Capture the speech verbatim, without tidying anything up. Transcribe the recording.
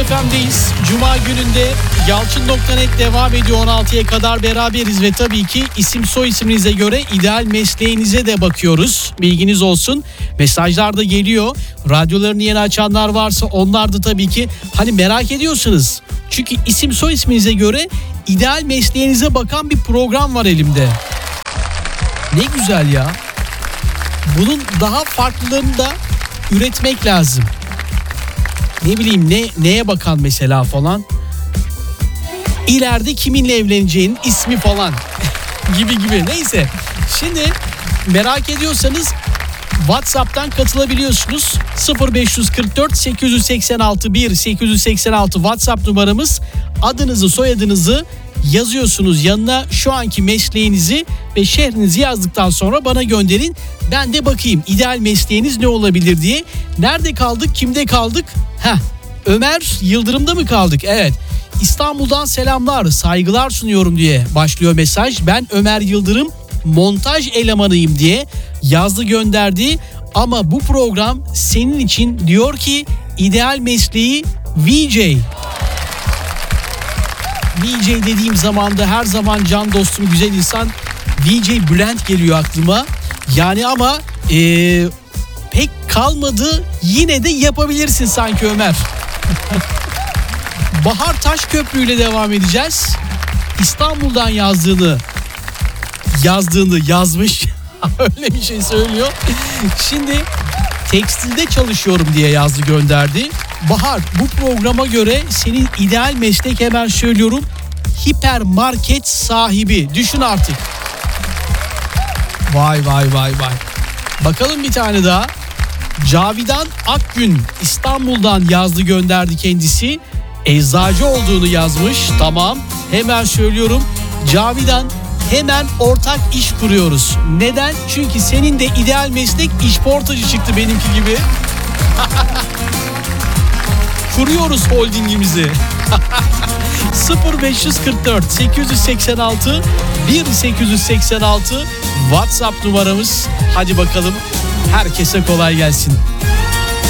F M'deyiz. Cuma gününde Yalçın nokta net devam ediyor. on altıya kadar beraberiz ve tabii ki isim soy isminize göre ideal mesleğinize de bakıyoruz. Bilginiz olsun. Mesajlar da geliyor. Radyolarını yeni açanlar varsa onlar da tabii ki hani merak ediyorsunuz. Çünkü isim soy isminize göre ideal mesleğinize bakan bir program var elimde. Ne güzel ya. Bunun daha farklılarını da üretmek lazım. Ne bileyim ne neye bakan mesela falan. İleride kiminle evleneceğin ismi falan gibi gibi. Neyse. Şimdi merak ediyorsanız WhatsApp'tan katılabiliyorsunuz. sıfır beş kırk dört sekiz seksen altı bir sekiz seksen altı WhatsApp numaramız. Adınızı, soyadınızı yazıyorsunuz yanına, şu anki mesleğinizi ve şehrinizi yazdıktan sonra bana gönderin. Ben de bakayım ideal mesleğiniz ne olabilir diye. Nerede kaldık, kimde kaldık? Heh, Ömer Yıldırım'da mı kaldık? Evet. İstanbul'dan selamlar, saygılar sunuyorum diye başlıyor mesaj. Ben Ömer Yıldırım, montaj elemanıyım diye yazdı gönderdi. Ama bu program senin için diyor ki ideal mesleği V J. V J dediğim zaman da her zaman can dostum, güzel insan D J Bülent geliyor aklıma. Yani ama ee, pek kalmadı, yine de yapabilirsin sanki Ömer. Bahar Taşköprü ile devam edeceğiz. İstanbul'dan yazdığını yazdığını yazmış. Öyle bir şey söylüyor. Şimdi tekstilde çalışıyorum diye yazdı gönderdi. Bahar, bu programa göre senin ideal meslek, hemen söylüyorum, hipermarket sahibi. Düşün artık. Vay vay vay vay. Bakalım bir tane daha. Cavidan Akgün İstanbul'dan yazdı gönderdi kendisi. Eczacı olduğunu yazmış. Tamam. Hemen söylüyorum. Cavidan, hemen ortak iş kuruyoruz. Neden? Çünkü senin de ideal meslek işportacı çıktı benimki gibi. Kuruyoruz holdingimizi. sıfır beş kırk dört sekiz seksen altı bir sekiz seksen altı WhatsApp numaramız. Hadi bakalım, herkese kolay gelsin.